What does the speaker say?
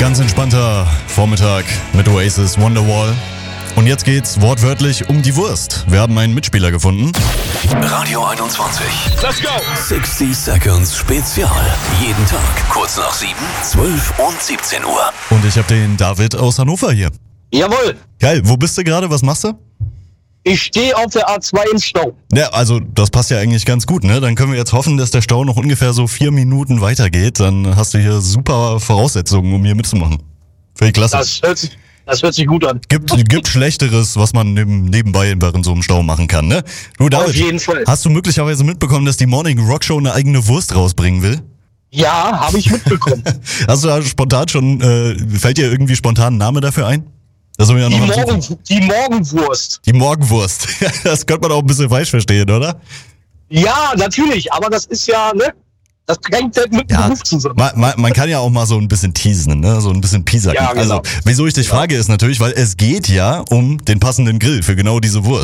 Ganz entspannter Vormittag mit Oasis Wonderwall. Und jetzt geht's wortwörtlich um die Wurst. Wir haben einen Mitspieler gefunden. Radio 21. Let's go! 60 Seconds Spezial. Jeden Tag kurz nach 7, 12 und 17 Uhr. Und ich habe den David aus Hannover hier. Jawohl, Geil, wo bist du gerade? Was machst du? ich stehe auf der A2 im Stau. Ja, also das passt ja eigentlich ganz gut, ne? Dann können wir jetzt hoffen, dass der Stau noch ungefähr so 4 Minuten weitergeht. Dann hast du hier super Voraussetzungen, um hier mitzumachen. Finde ich klasse. Das hört sich gut an. Gibt Schlechteres, was man nebenbei während so einem Stau machen kann, ne? Du, David, Auf jeden Fall. hast du möglicherweise mitbekommen, dass die Morning Rock Show eine eigene Wurst rausbringen will? Ja, habe ich mitbekommen. Hast du da spontan schon, fällt dir irgendwie spontan ein Name dafür ein? Das soll ja noch Die Morgenwurst. Die Morgenwurst. Das könnte man auch ein bisschen falsch verstehen, oder? Ja, natürlich, aber das ist ja, ne? Das hängt halt mit dem Beruf zusammen. Man kann ja auch mal so ein bisschen teasen, ne? So ein bisschen piesacken. Ja, genau. Also, wieso ich dich frage, ist natürlich, weil es geht ja um den passenden Grill für genau diese Wurst.